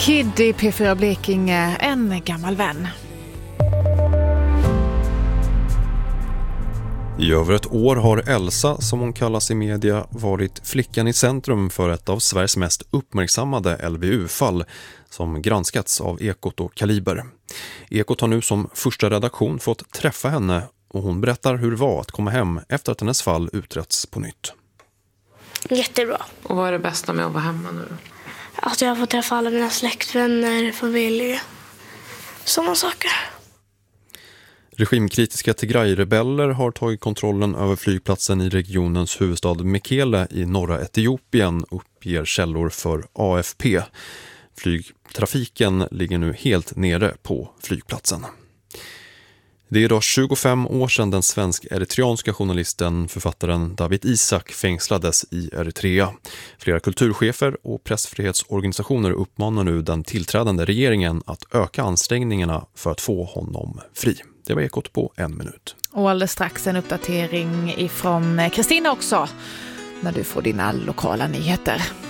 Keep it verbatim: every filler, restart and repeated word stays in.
Kid i P fyra Blekinge, en gammal vän. I över ett år har Elsa, som hon kallas i media, varit flickan i centrum för ett av Sveriges mest uppmärksammade L V U-fall som granskats av Ekot och Kaliber. Ekot har nu som första redaktion fått träffa henne och hon berättar hur det var att komma hem efter att hennes fall utretts på nytt. Jättebra. Och vad är det bästa med att vara hemma nu då? Att jag får träffa alla mina släktvänner, familj, sådana saker. Regimkritiska Tigray-rebeller har tagit kontrollen över flygplatsen i regionens huvudstad Mekele i norra Etiopien, uppger källor för A F P. Flygtrafiken ligger nu helt nere på flygplatsen. Det är idag tjugofem år sedan den svensk-eritreanska journalisten, författaren David Isak fängslades i Eritrea. Flera kulturchefer och pressfrihetsorganisationer uppmanar nu den tillträdande regeringen att öka ansträngningarna för att få honom fri. Det var Ekot på en minut. Och alldeles strax en uppdatering ifrån Kristina också, när du får dina lokala nyheter.